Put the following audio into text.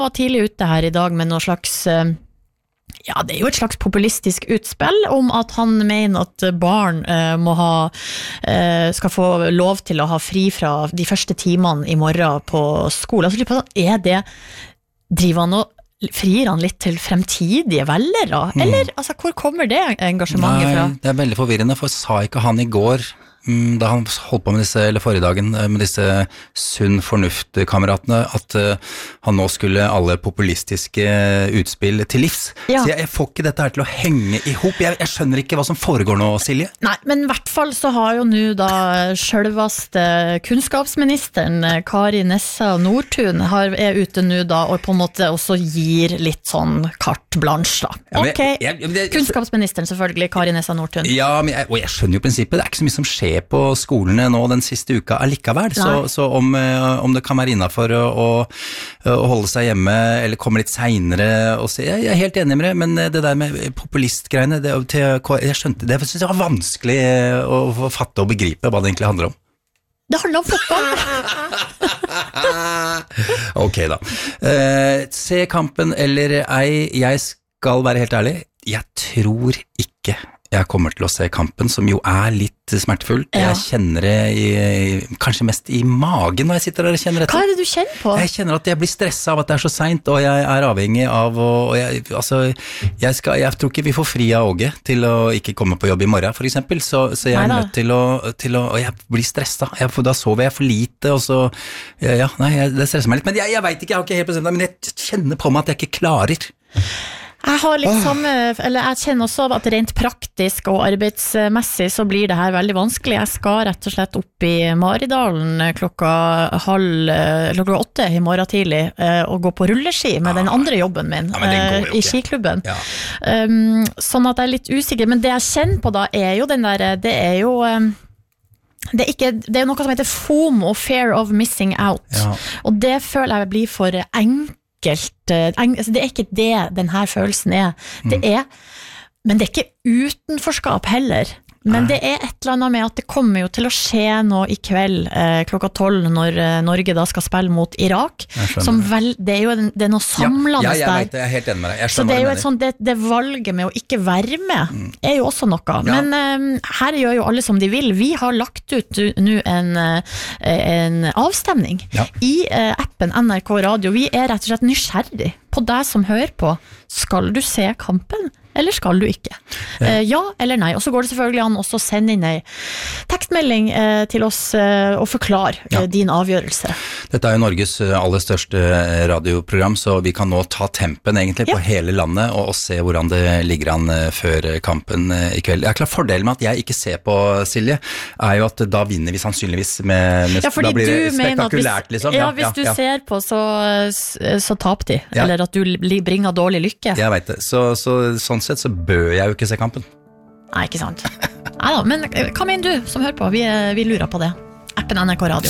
var tidlig ute her I dag med noe slags ja, det jo et slags populistisk utspill om at han mener at barn skal få lov til å ha fri fra de første timene I morgen på skolen. Altså, det driver han og frier han litt til fremtidige velgere? Eller, altså, hvor kommer det engasjementet fra? Nei, det veldig forvirrende, for sa ikke han I går da han holdt på med disse, eller forrige dagen, med disse sunn fornuft-kameratene, at han nå skulle alle populistiske utspill til livs. Ja. Så jeg får ikke dette her til å henge ihop. Jeg skjønner ikke hva som foregår nå, Silje. Nei, men I hvert fall så har jo nå da selveste kunnskapsministeren, Kari Nessa Nordtun, ute nå da, og på en måte også gir litt sånn carte blanche da. Ja, ok, kunnskapsministeren selvfølgelig, Kari Nessa Nordtun. Ja, men og jeg skjønner jo prinsippet, det ikke så mye som skjer på skolene nå den siste uka allikevel, så om det kan være innenfor å holde seg hjemme, eller komme litt senere og se, jeg helt enig med det, men det der med populistgreiene, jeg skjønte, det synes jeg var vanskelig å fatte og begripe hva det egentlig handler om. Det handler om fotball. Ok da. Se kampen eller ei, jeg skal være helt ærlig, jeg tror ikke jeg kommer til å se kampen, som jo litt smertefullt. Ja. Jeg kjenner det kanskje mest I magen når jeg sitter der og kjenner etter. Hva det du kjenner på? Jeg kjenner at jeg blir stresset av at det så sent, og jeg avhengig av jeg tror ikke vi får fri av Åge til å ikke komme på jobb I morgen, for eksempel, så jeg nødt til å og jeg blir stresset. Da sover jeg for lite, og så det stresser meg litt. Men jeg vet ikke, jeg har ikke helt bestemt det, men jeg kjenner på meg at jeg ikke klarer. Jeg har litt eller jeg kjenner også at rent praktisk og arbeidsmessig så blir det her veldig vanskelig. Jeg skal rett og slett opp I Maridalen klokka 8 I morgen tidlig og gå på rulleski med den andre jobben min I skiklubben. Ja. Sånn at jeg litt usikker, men det jeg kjenner på da jo den der, det jo det jo noe som heter FOMO, Fear of Missing Out. Ja. Og det føler jeg blir for enkelt. Det ikke det denne følelsen men det ikke utenforskap heller. Men det et eller annet med at det kommer jo til å skje noe I kveld klokka 12 når Norge da skal spille mot Irak som det jo det noe samlende der. Ja, jeg vet det, jeg helt enig med deg. Så det jo et sånt, det valget med å ikke være med jo også noe. Men her gjør jo alle som de vil. Vi har lagt ut nå en avstemning I appen NRK Radio. Vi rett og slett nysgjerrig på deg som hører på. Skal du se kampen? Eller skal du ikke? Ja eller nei. Og så går det selvfølgelig an også å sende inn en tekstmelding til oss og forklare din avgjørelse. Dette jo Norges aller største radioprogram, så vi kan nå ta tempen egentlig på hele landet og se hvordan det ligger an før kampen I kveld. Jeg klart fordelen med at jeg ikke ser på, Silje, jo at da vinner vi sannsynligvis med da blir det spektakulært, liksom. Ja, hvis du ser på, så taper de. Eller at du bringer dårlig lykke. Jeg vet det. Sånn sett så bør jeg jo ikke se kampen. Nei, ikke sant. Neida, men hva mener du som hører på? Vi lurer på det. Appen NRK Radio.